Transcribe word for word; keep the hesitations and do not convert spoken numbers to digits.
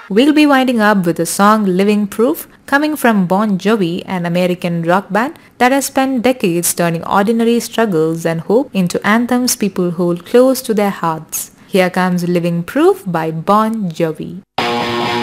We'll be winding up with the song Living Proof, coming from Bon Jovi, an American rock band that has spent decades turning ordinary struggles and hope into anthems people hold close to their hearts. Here comes Living Proof by Bon Jovi.